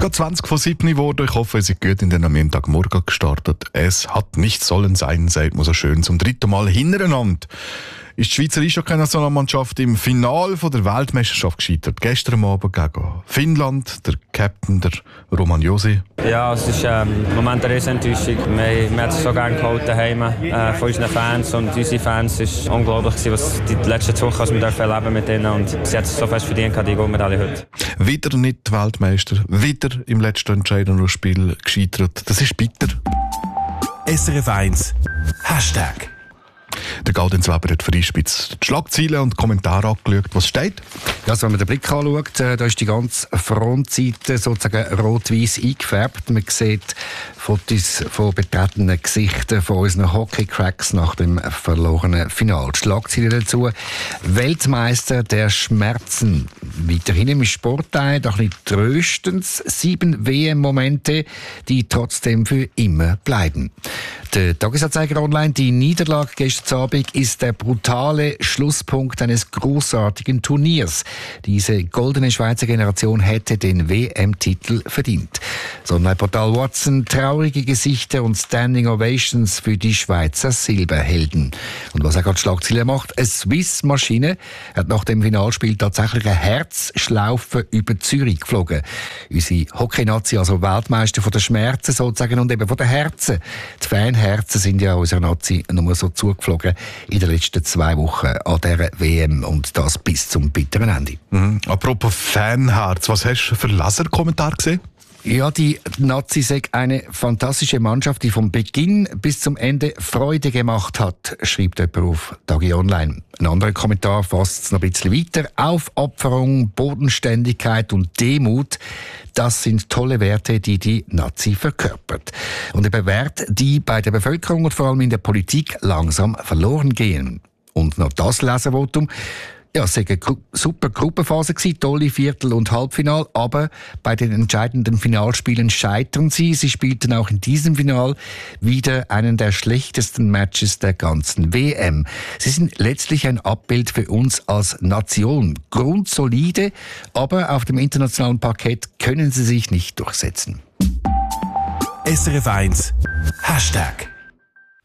gerade 20 vor 7 geworden. Ich hoffe, ihr seid gut in den Montagmorgen gestartet. Es hat nicht sollen sein, sagt man so schön, zum 3. Mal hintereinander. Ist die Schweizer Eishockey-Nationalmannschaft im Finale der Weltmeisterschaft gescheitert. Gestern Abend gegen Finnland, der Captain, der Roman Josi. Ja, es ist im Moment eine riesen Enttäuschung. Wir haben es so gerne geholt daheim von unseren Fans. Und unsere Fans es war unglaublich, was die letzten 2 Wochen wir erleben mit ihnen. Und sie hat es so fest verdient, die Goldmedaille heute. Wieder nicht Weltmeister, wieder im letzten entscheidenden Spiel gescheitert. Das ist bitter. SRF 1 Hashtag. Der Gaudenz Weber hat für Einspitz die Schlagzeilen und Kommentare angeschaut. Was steht? Ja, also wenn man den Blick anschaut, da ist die ganze Frontseite sozusagen rot-weiss eingefärbt. Man sieht Fotos von betretenen Gesichtern von unseren Hockey-Cracks nach dem verlorenen Finale. Die Schlagzeilen dazu: Weltmeister der Schmerzen. Weiterhin im Sportteil, doch nicht tröstens, 7 WM-Momente, die trotzdem für immer bleiben. Der Tagesanzeiger Online: Die Niederlage gestern Abend ist der brutale Schlusspunkt eines großartigen Turniers. Diese goldene Schweizer Generation hätte den WM-Titel verdient. Das Online-Portal Watson: traurige Gesichter und Standing Ovations für die Schweizer Silberhelden. Und was er gerade Schlagzeilen macht: Eine Swiss-Maschine hat nach dem Finalspiel tatsächlich eine Herzschlaufe über Zürich geflogen. Unsere Hockey-Nazi, also Weltmeister von den Schmerzen sozusagen und eben von den Herzen. Die Fanherzen sind ja unserer Nazi nur so zugeflogen in den letzten 2 Wochen an dieser WM und das bis zum bitteren Ende. Apropos Fanherz, was hast du für Leserkommentare gesehen? Ja, die Nazi sei eine fantastische Mannschaft, die vom Beginn bis zum Ende Freude gemacht hat, schreibt jemand auf Tagi Online. Ein anderer Kommentar fasst es noch ein bisschen weiter. Aufopferung, Bodenständigkeit und Demut, das sind tolle Werte, die die Nazi verkörpert. Und eben Werte, die bei der Bevölkerung und vor allem in der Politik langsam verloren gehen. Und noch das Leservotum: Ja, es war eine super Gruppenphase gewesen, tolle Viertel- und Halbfinal, aber bei den entscheidenden Finalspielen scheitern sie. Sie spielten auch in diesem Final wieder einen der schlechtesten Matches der ganzen WM. Sie sind letztlich ein Abbild für uns als Nation. Grundsolide, aber auf dem internationalen Parkett können sie sich nicht durchsetzen. SRF 1 Hashtag.